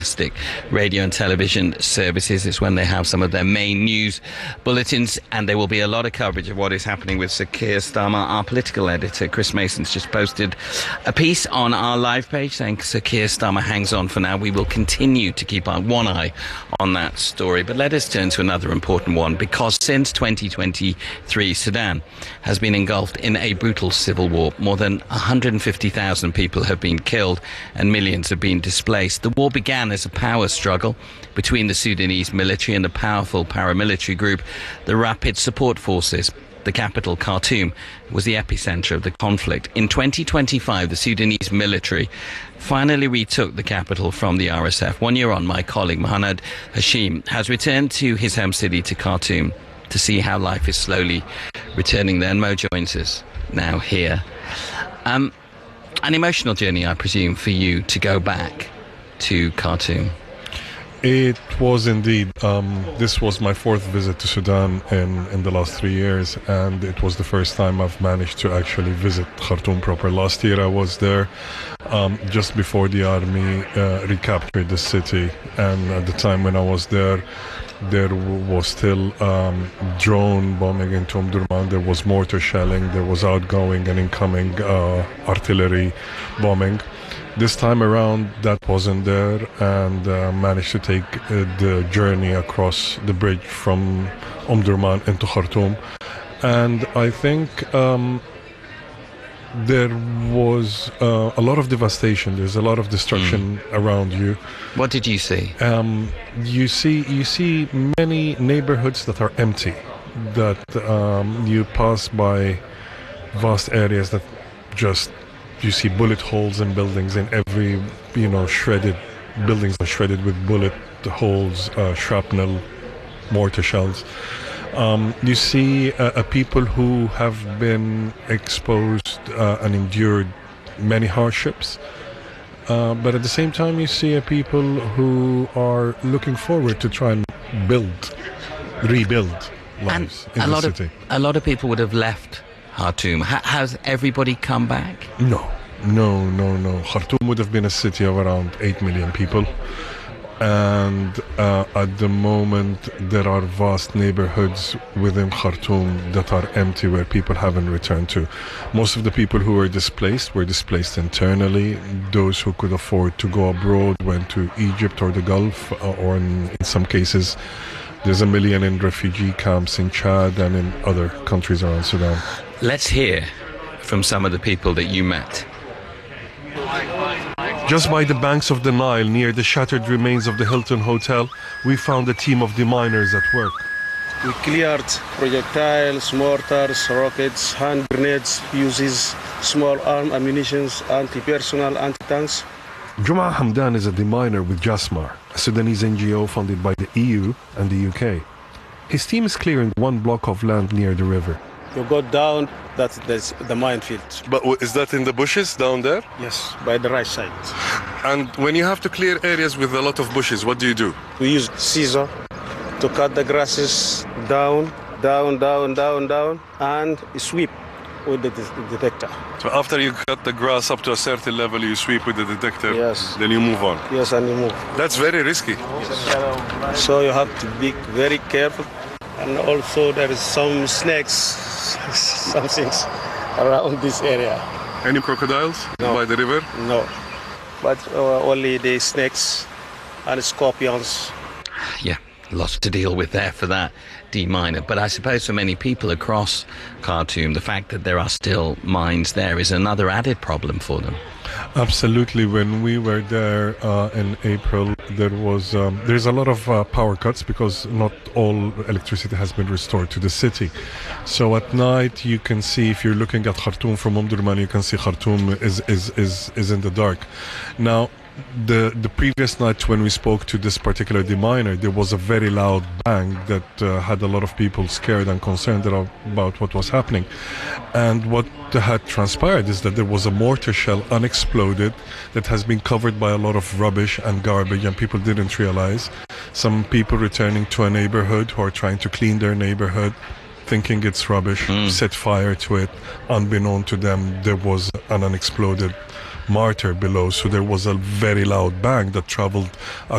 radio and television services. It's when they have some of their main news bulletins, and there will be a lot of coverage of what is happening with Sir Keir Starmer. Our political editor, Chris Mason's just posted a piece on our live page saying Sir Keir Starmer hangs on for now. We will continue to keep one eye on that story. But let us turn to another important one, because since 2023, Sudan has been engulfed in a brutal civil war. More than 150,000 people have been killed and millions have been displaced. The war began as a power struggle between the Sudanese military and the powerful paramilitary group, the Rapid Support Forces. The capital, Khartoum, was the epicenter of the conflict. In 2025, the Sudanese military finally retook the capital from the RSF. 1 year on, my colleague Mohamed Hashim has returned to his home city, to Khartoum, to see how life is slowly returning there. And Mo joins us now here. An emotional journey, I presume, for you to go back to Khartoum. It was indeed. This was my fourth visit to Sudan in the last 3 years, and it was the first time I've managed to actually visit Khartoum proper. Last year I was there just before the army recaptured the city, and at the time when I was there was still drone bombing into Omdurman. There was mortar shelling, there was outgoing and incoming artillery bombing. This time around that wasn't there, and managed to take the journey across the bridge from Omdurman into Khartoum. And I think there was a lot of devastation. There's a lot of destruction around you. What did you see? You see many neighborhoods that are empty, that you pass by vast areas that just, you see bullet holes in buildings, in every, shredded buildings are shredded with bullet holes, shrapnel, mortar shells. You see people who have been exposed and endured many hardships, but at the same time you see people who are looking forward to try and rebuild lives in the city. A lot of people would have left Khartoum. Has everybody come back? No. Khartoum would have been a city of around 8 million people. And at the moment, there are vast neighborhoods within Khartoum that are empty, where people haven't returned to. Most of the people who were displaced internally. Those who could afford to go abroad went to Egypt or the Gulf, or in some cases, there's 1 million in refugee camps in Chad and in other countries around Sudan. Let's hear from some of the people that you met. Just by the banks of the Nile, near the shattered remains of the Hilton Hotel, we found a team of deminers at work. We cleared projectiles, mortars, rockets, hand grenades, fuses, small arm ammunition, anti-personnel, anti-tanks. Juma Hamdan is a deminer with Jasmar, a Sudanese NGO funded by the EU and the UK. His team is clearing one block of land near the river. You go down, that's the minefield. But is that in the bushes down there? Yes, by the right side. And when you have to clear areas with a lot of bushes, what do you do? We use scissor to cut the grasses down, and sweep with the detector. So after you cut the grass up to a certain level, you sweep with the detector, yes. Then you move on. Yes, and you move. That's very risky. Yes. So you have to be very careful. And also there is some snakes, some things around this area. Any crocodiles by the river? No, but only the snakes and scorpions. Yeah, lots to deal with there for that deminer. But I suppose for many people across Khartoum, the fact that there are still mines there is another added problem for them. Absolutely. When we were there in April, there's a lot of power cuts, because not all electricity has been restored to the city. So at night you can see, if you're looking at Khartoum from Omdurman, you can see Khartoum is in the dark. Now, the previous night when we spoke to this particular deminer, there was a very loud bang that had a lot of people scared and concerned about what was happening. And what had transpired is that there was a mortar shell unexploded that has been covered by a lot of rubbish and garbage, and people didn't realize. Some people returning to a neighborhood who are trying to clean their neighborhood, thinking it's rubbish, set fire to it. Unbeknown to them, there was an unexploded Martyr below. So there was a very loud bang that traveled